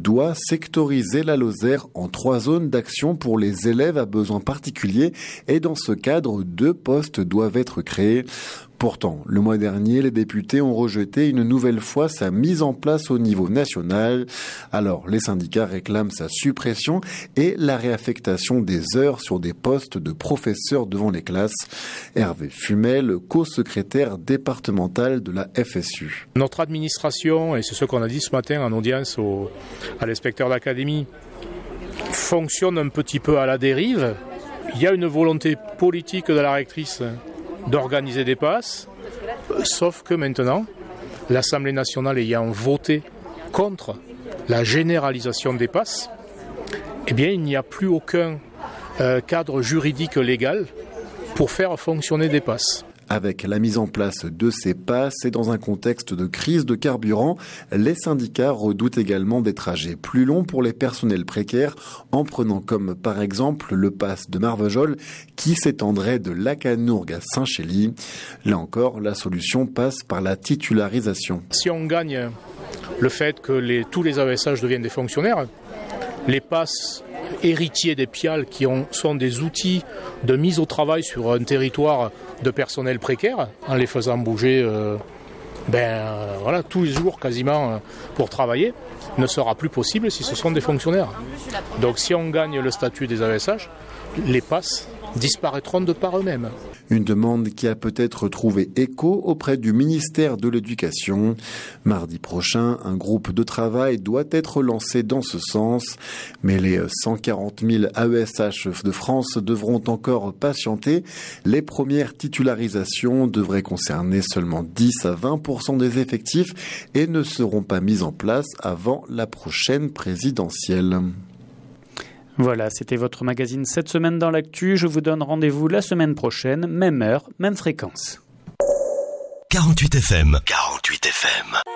doit sectoriser la Lozère en 3 zones d'action pour les élèves à besoins particuliers et dans ce cadre, 2 postes doivent être créés. Pourtant, le mois dernier, les députés ont rejeté une nouvelle fois sa mise en place au niveau national. Alors, les syndicats réclament sa suppression et la réaffectation des heures sur des postes de professeurs devant les classes. Hervé Fumel, co-secrétaire départemental de la FSU. Notre administration, et c'est ce qu'on a dit ce matin en audience à l'inspecteur d'académie, fonctionne un petit peu à la dérive. Il y a une volonté politique de la rectrice d'organiser des passes, sauf que maintenant, l'Assemblée nationale ayant voté contre la généralisation des passes, eh bien, il n'y a plus aucun cadre juridique légal pour faire fonctionner des passes. Avec la mise en place de ces passes et dans un contexte de crise de carburant, les syndicats redoutent également des trajets plus longs pour les personnels précaires, en prenant comme par exemple le pass de Marvejols qui s'étendrait de Lacanourgue à Saint-Chély. Là encore, la solution passe par la titularisation. Si on gagne le fait que tous les AESH deviennent des fonctionnaires, les passes héritiers des PIAL qui sont des outils de mise au travail sur un territoire de personnel précaire, en les faisant bouger tous les jours quasiment pour travailler, ne sera plus possible si ce sont des fonctionnaires. Donc si on gagne le statut des AESH, les passes disparaîtront de par eux-mêmes. Une demande qui a peut-être trouvé écho auprès du ministère de l'Éducation. Mardi prochain, un groupe de travail doit être lancé dans ce sens. Mais les 140 000 AESH de France devront encore patienter. Les premières titularisations devraient concerner seulement 10 à 20% des effectifs et ne seront pas mises en place avant la prochaine présidentielle. Voilà, c'était votre magazine cette semaine dans l'actu. Je vous donne rendez-vous la semaine prochaine, même heure, même fréquence. 48 FM. 48 FM.